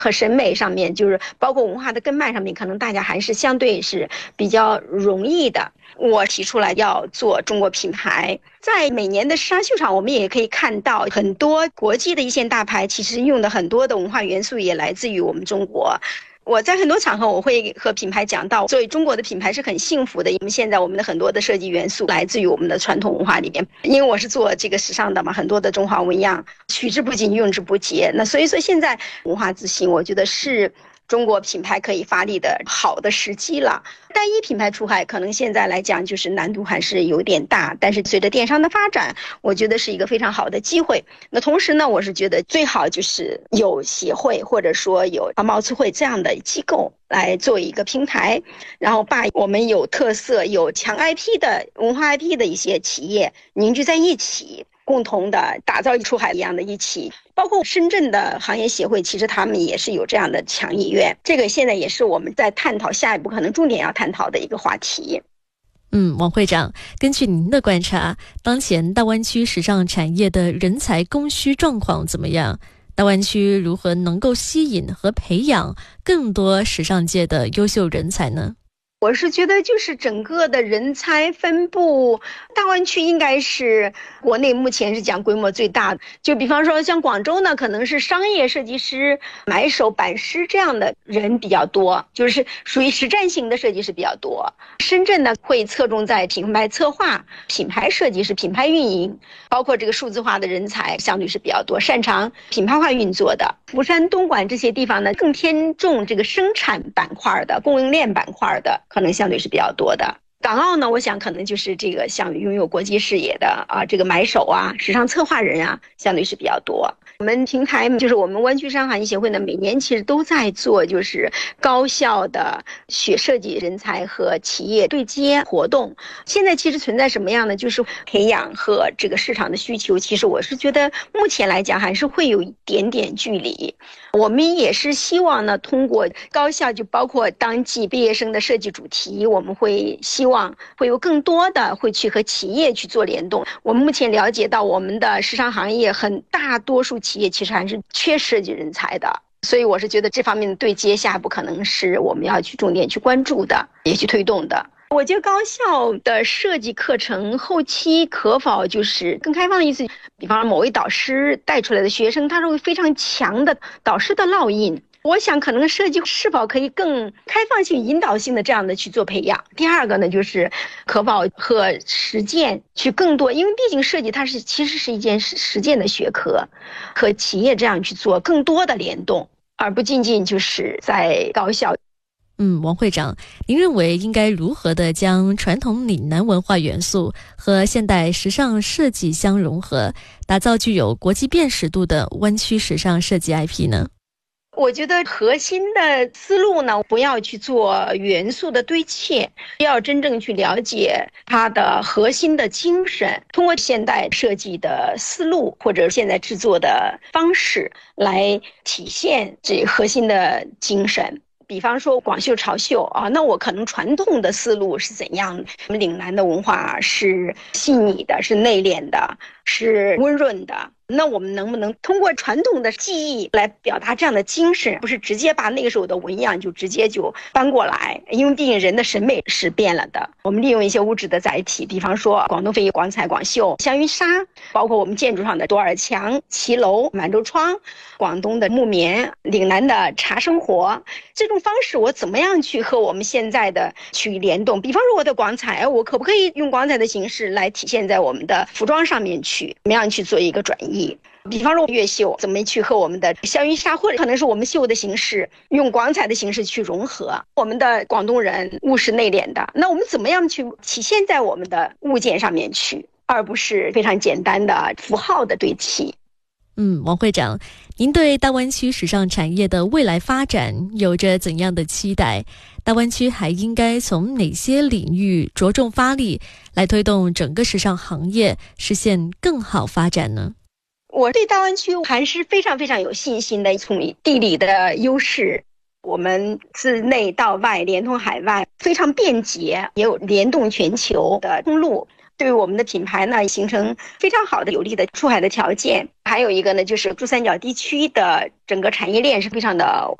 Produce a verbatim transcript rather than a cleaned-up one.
和审美上面，就是包括文化的根脉上面，可能大家还是相对是比较容易的。我提出来要做中国品牌，在每年的时尚秀场，我们也可以看到很多国际的一线大牌，其实用的很多的文化元素也来自于我们中国。我在很多场合我会和品牌讲到，作为中国的品牌是很幸福的，因为现在我们的很多的设计元素来自于我们的传统文化里边。因为我是做这个时尚的嘛，很多的中华纹样取之不尽用之不竭，那所以说现在文化自信我觉得是中国品牌可以发力的好的时机了。单一品牌出海可能现在来讲就是难度还是有点大，但是随着电商的发展，我觉得是一个非常好的机会。那同时呢，我是觉得最好就是有协会或者说有贸促会这样的机构来做一个平台，然后把我们有特色有强 I P 的文化 I P 的一些企业凝聚在一起，共同的打造出海一样的一起。包括深圳的行业协会，其实他们也是有这样的强意愿，这个现在也是我们在探讨下一步可能重点要探讨的一个话题。 嗯，王会长，根据您的观察，当前大湾区时尚产业的人才供需状况怎么样？大湾区如何能够吸引和培养更多时尚界的优秀人才呢？ 我是觉得就是整个的人才分布，大湾区应该是国内目前是讲规模最大的。就比方说像广州呢，可能是商业设计师、买手、版师这样的人比较多，就是属于实战型的设计师比较多。深圳呢会侧重在品牌策划、品牌设计师、品牌运营，包括这个数字化的人才相对是比较多，擅长品牌化运作的。福山、东莞这些地方呢更偏重这个生产板块的、供应链板块的，可能相对是比较多的。港澳呢，我想可能就是这个像拥有国际视野的啊，这个买手啊、时尚策划人啊，相对是比较多。我们平台就是我们湾区时尚行业协会呢，每年其实都在做就是高校的学设计人才和企业对接活动。现在其实存在什么样的，就是培养和这个市场的需求，其实我是觉得目前来讲还是会有一点点距离。我们也是希望呢，通过高校就包括当季毕业生的设计主题，我们会希望会有更多的会去和企业去做联动。我们目前了解到，我们的时尚行业很大多数企业其实还是缺设计人才的，所以我是觉得这方面的对接下一步可能是我们要去重点去关注的，也去推动的。我觉得高校的设计课程后期可否就是更开放的意思，比方说某位导师带出来的学生，他是会非常强的导师的烙印。我想可能设计是否可以更开放性、引导性的这样的去做培养。第二个呢，就是可否和实践去更多，因为毕竟设计它是其实是一件实践的学科，和企业这样去做更多的联动，而不仅仅就是在高校。 嗯，王会长，您认为应该如何的将传统岭南文化元素和现代时尚设计相融合，打造具有国际辨识度的湾区时尚设计 I P 呢？ 我觉得核心的思路呢，不要去做元素的堆砌，要真正去了解它的核心的精神，通过现代设计的思路或者现在制作的方式来体现这核心的精神。比方说广绣潮绣啊，那我可能传统的思路是怎样的？我们岭南的文化是细腻的，是内敛的，是温润的。那我们能不能通过传统的技艺来表达这样的精神，不是直接把那个时候的纹样就直接就搬过来？因为毕竟人的审美是变了的。我们利用一些物质的载体，比方说广东非遗广彩、广绣、香云纱，包括我们建筑上的多尔墙、骑楼、满洲窗，广东的木棉、岭南的茶生活，这种方式我怎么样去和我们现在的去联动？比方说我的广彩，我可不可以用广彩的形式来体现在我们的服装上面去？怎么样去做一个转移？比方说越绣怎么去和我们的香云纱，或者可能是我们绣的形式用广彩的形式去融合。我们的广东人务实内敛的，那我们怎么样去体现在我们的物件上面去，而不是非常简单的符号的堆砌。 嗯，王会长，您对大湾区时尚产业的未来发展有着怎样的期待？大湾区还应该从哪些领域着重发力，来推动整个时尚行业实现更好发展呢？ 我对大湾区还是非常非常有信心的，从地理的优势，我们自内到外连通海外非常便捷，也有联动全球的通路。 对于我们的品牌呢形成非常好的有利的出海的条件。还有一个呢，就是珠三角地区的整个产业链是非常的